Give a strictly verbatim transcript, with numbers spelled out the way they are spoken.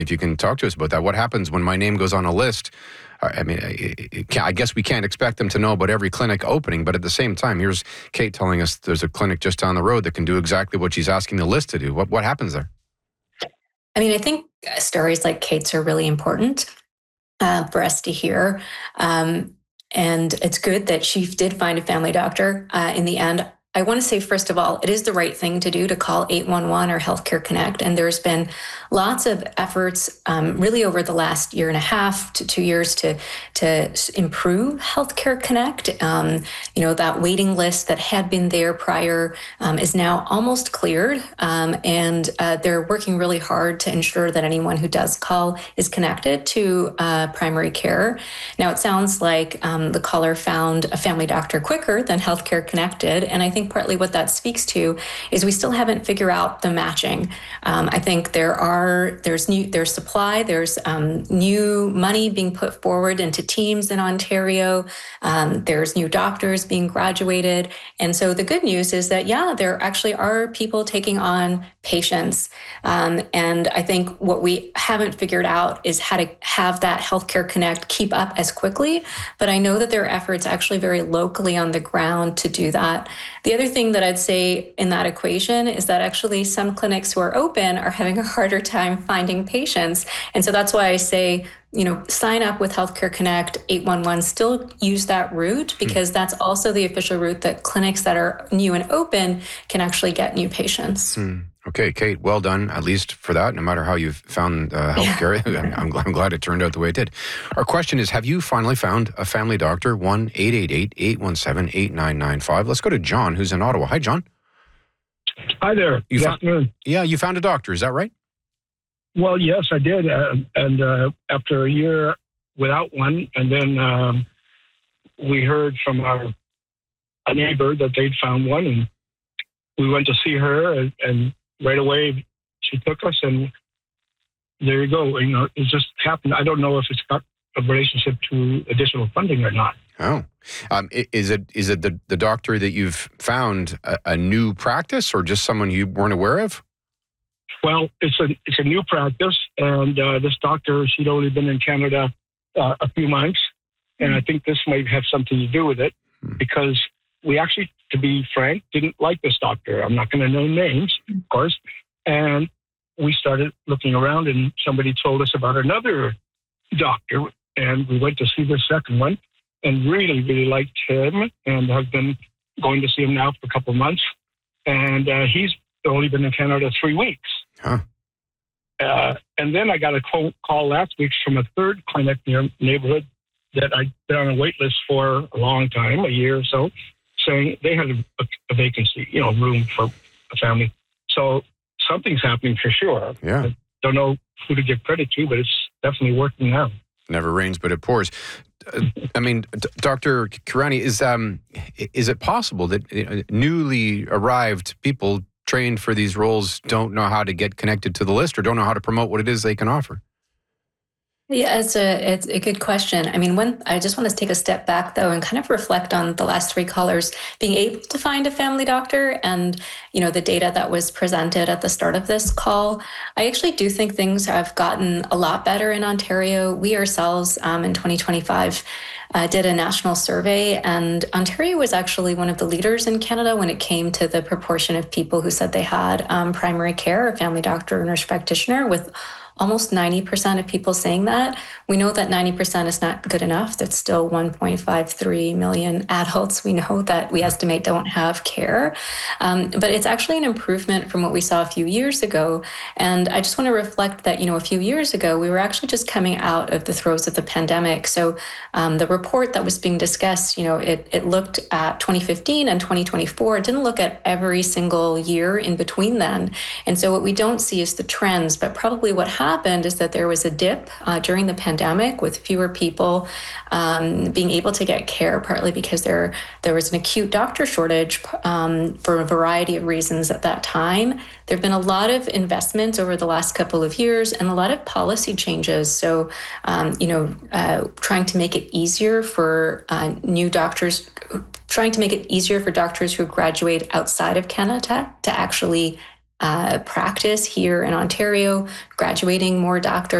If you can talk to us about that, what happens when my name goes on a list? I mean, I guess we can't expect them to know about every clinic opening, but at the same time, here's Kate telling us there's a clinic just down the road that can do exactly what she's asking the list to do. What what happens there? I mean, I think stories like Kate's are really important uh, for us to hear. Um, and it's good that she did find a family doctor uh, in the end. I want to say, first of all, it is the right thing to do to call eight one one or Healthcare Connect. And there's been lots of efforts um, really over the last year and a half to two years to, to improve Healthcare Connect. Um, you know, that waiting list that had been there prior um, is now almost cleared. Um, and uh, they're working really hard to ensure that anyone who does call is connected to uh, primary care. Now, it sounds like um, the caller found a family doctor quicker than Healthcare Connected. And I think partly what that speaks to is we still haven't figured out the matching. Um, I think there are there's new there's supply, there's um, new money being put forward into teams in Ontario. Um, there's new doctors being graduated, and so the good news is that yeah, there actually are people taking on patients. Um, and I think what we haven't figured out is how to have that Healthcare Connect keep up as quickly. But I know that there are efforts actually very locally on the ground to do that. The other thing that I'd say in that equation is that actually some clinics who are open are having a harder time finding patients. And so that's why I say, you know, sign up with Healthcare Connect, eight one one, still use that route, because mm. that's also the official route that clinics that are new and open can actually get new patients. Mm. Okay, Kate, well done, at least for that, no matter how you've found uh, healthcare. Yeah. I'm, I'm glad it turned out the way it did. Our question is, have you finally found a family doctor? one eight eight eight, eight one seven, eight nine nine five. Let's go to John, who's in Ottawa. Hi, John. Hi there. You Good found, afternoon. Yeah, you found a doctor, is that right? Well, yes, I did. Uh, and uh, after a year without one, and then um, we heard from our a neighbor that they'd found one, and we went to see her, and, and right away she took us, and there you go. You know, it just happened. I don't know if it's got a relationship to additional funding or not. Oh, um, is it is it the, the doctor that you've found a, a new practice, or just someone you weren't aware of? Well, it's a it's a new practice, and uh, this doctor, she'd only been in Canada uh, a few months, and I think this might have something to do with it, hmm. because we actually, to be frank, didn't like this doctor. I'm not going to name names, of course. And we started looking around, and somebody told us about another doctor, and we went to see the second one, and really, really liked him, and have been going to see him now for a couple of months. And uh, he's only been in Canada three weeks. Huh. Uh, and then I got a call, call last week from a third clinic near neighborhood that I'd been on a wait list for a long time, a year or so, saying they had a, a vacancy, you know, room for a family. So something's happening for sure. Yeah. I don't know who to give credit to, but it's definitely working now. Never rains, but it pours. Uh, I mean, D- Doctor Kirani, is um, is it possible that you know, newly arrived people trained for these roles don't know how to get connected to the list, or don't know how to promote what it is they can offer? Yeah, it's a it's a good question. I mean, when I just want to take a step back though and kind of reflect on the last three callers being able to find a family doctor, and you know the data that was presented at the start of this call. I actually do think things have gotten a lot better in Ontario. We ourselves um, in twenty twenty-five uh, did a national survey, and Ontario was actually one of the leaders in Canada when it came to the proportion of people who said they had um, primary care, a family doctor, or nurse practitioner, with almost ninety percent of people saying that. We know that ninety percent is not good enough. That's still one point five three million adults we know that we estimate don't have care. Um, but it's actually an improvement from what we saw a few years ago. And I just want to reflect that, you know, a few years ago, we were actually just coming out of the throes of the pandemic. So um, the report that was being discussed, you know, it, it looked at twenty fifteen and twenty twenty-four. It didn't look at every single year in between then. And so what we don't see is the trends, but probably what happened happened is that there was a dip uh, during the pandemic with fewer people um, being able to get care, partly because there there was an acute doctor shortage um, for a variety of reasons at that time. There have been a lot of investments over the last couple of years and a lot of policy changes. So, um, you know, uh, trying to make it easier for uh, new doctors, trying to make it easier for doctors who graduate outside of Canada to actually uh, practice here in Ontario, graduating more doctors.